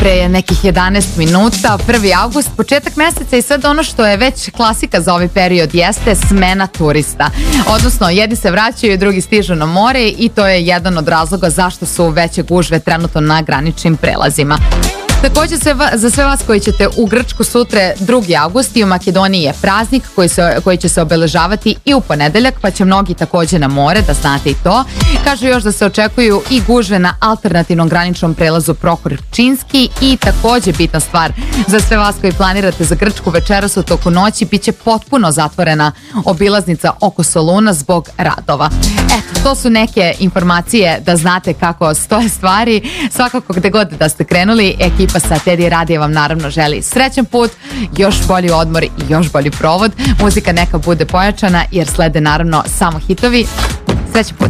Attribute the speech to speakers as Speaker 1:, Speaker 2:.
Speaker 1: pre nekih 11 minuta, 1. avgust, početak meseca i sad ono što je već klasika za ovaj period jeste smena turista. Odnosno, jedni se vraćaju, drugi stižu na more i to je jedan od razloga zašto su veće gužve trenutno na graničnim prelazima. Takođe, za sve vas koji ćete u Grčku sutra 2. avgust i u Makedoniji je praznik koji će se obeležavati i u ponedeljak, pa će mnogi takođe na more, da znate i to. Kažu još da se očekuju i gužve na alternativnom graničnom prelazu Prohor Pčinski i takođe bitna stvar za sve vas koji planirate za Grčku, večeras u toku noći biće potpuno zatvorena obilaznica oko Soluna zbog radova. Eto, to su neke informacije da znate kako stoje stvari. Svakako gde god da ste krenuli, ekipa sa Teddy Radija vam naravno želi srećan put, još bolji odmor i još bolji provod. Muzika neka bude pojačana jer slede naravno samo hitovi. Srećan put.